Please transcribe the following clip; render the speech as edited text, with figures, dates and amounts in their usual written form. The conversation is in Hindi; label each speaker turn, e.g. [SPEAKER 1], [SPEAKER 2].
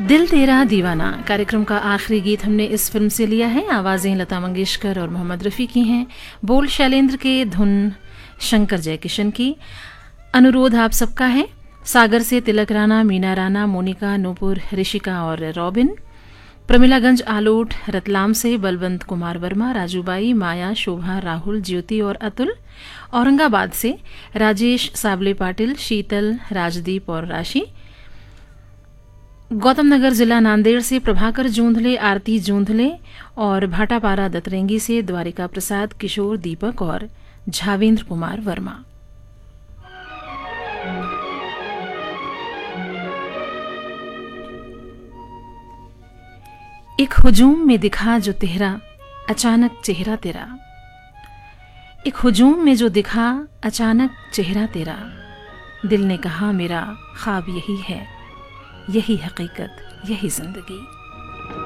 [SPEAKER 1] दिल तेरा दीवाना कार्यक्रम का आखिरी गीत हमने इस फिल्म से लिया है। आवाज़ें लता मंगेशकर और मोहम्मद रफ़ी की हैं, बोल शैलेंद्र के, धुन शंकर जयकिशन की। अनुरोध आप सबका है। सागर से तिलक राणा, मीना राणा, मोनिका, नूपुर, ऋषिका और रॉबिन। प्रमिलागंज आलोट, रतलाम से बलवंत कुमार वर्मा, राजूबाई, माया, शोभा, राहुल, ज्योति और अतुल। औरंगाबाद से राजेश साबले पाटिल, शीतल, राजदीप और राशि। गौतम नगर जिला नांदेड़ से प्रभाकर जूंधले, आरती जूंधले और भाटापारा दतरेंगी से द्वारिका प्रसाद, किशोर, दीपक और झावेंद्र कुमार वर्मा। एक हुजूम में दिखा जो तेरा अचानक चेहरा तेरा, एक हुजूम में जो दिखा अचानक चेहरा तेरा, दिल ने कहा मेरा ख्वाब यही है, यही हकीकत, यही जिंदगी।